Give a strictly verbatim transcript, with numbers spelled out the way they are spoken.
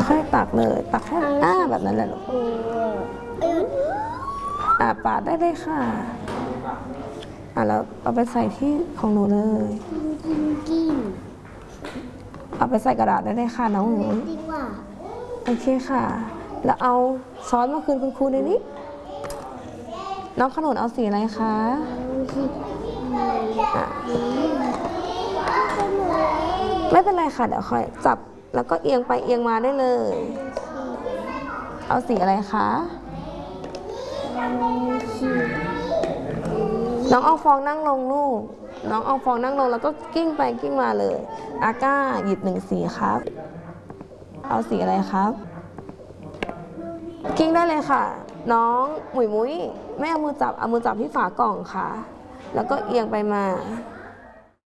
ค่อยๆตักเลยตักแค่อ่าแบบนั้นแหละลูกอ่าปาดได้เลยค่ะอ่าแล้วเอาไปใส่ที่ของหนูเลยเอาไปใส่กระดาษได้เลยค่ะน้องหนูโอเคค่ะแล้วเอาช้อนมาคืนคุณครูในนี้น้องขนุนเอาสีอะไรคะไม่เป็นไรค่ะเดี๋ยวค่อยจับแล้วก็เอียงไปเอียงมาได้เลยเอาสีอะไรคะน้องเอาฟองนั่งลงลูกน้องเอาฟองนั่งลงแล้วก็กิ้งไปกิ้งมาเลยอาก้าหยิบหนึ่งสีครับเอาสีอะไรครับกิ้งได้เลยค่ะน้องหมุยมุ้ยไม่เอามือจับเอามือจับที่ฝากล่องค่ะแล้วก็เอียงไปมา